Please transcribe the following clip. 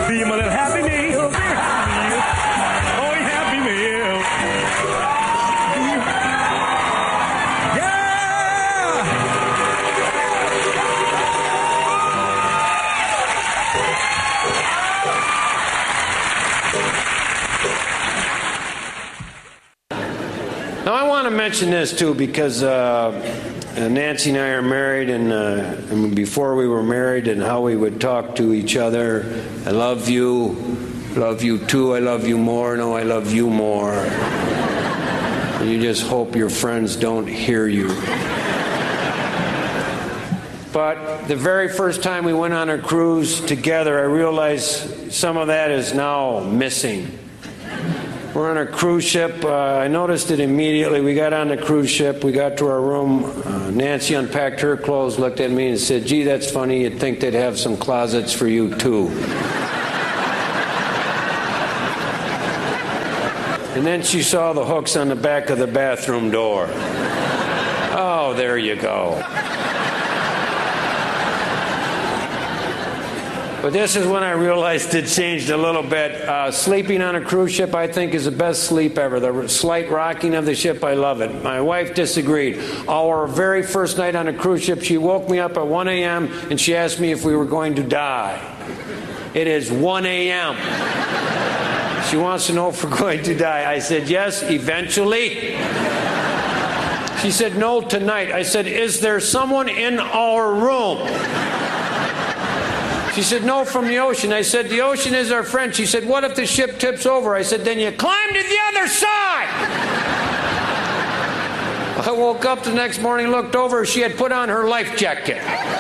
Be my little happy meal. Be a happy meal. Oh, a happy meal. Yeah! Now, I want to mention this, too, because Nancy and I are married, and before we were married, and how we would talk to each other. I love you too, I love you more, no, I love you more. And you just hope your friends don't hear you. But the very first time we went on a cruise together, I realized some of that is now missing. We're on a cruise ship. I noticed it immediately. We got on the cruise ship. We got to our room. Nancy unpacked her clothes, looked at me and said, "Gee, that's funny. You'd think they'd have some closets for you, too." And then she saw the hooks on the back of the bathroom door. Oh, there you go. But this is when I realized it changed a little bit. Sleeping on a cruise ship, I think, is the best sleep ever. The slight rocking of the ship, I love it. My wife disagreed. Our very first night on a cruise ship, she woke me up at 1 a.m. and she asked me if we were going to die. It is 1 a.m. She wants to know if we're going to die. I said, yes, eventually. She said, no, tonight. I said, is there someone in our room? She said, no, from the ocean. I said, the ocean is our friend. She said, what if the ship tips over? I said, then you climb to the other side. I woke up the next morning, looked over. She had put on her life jacket.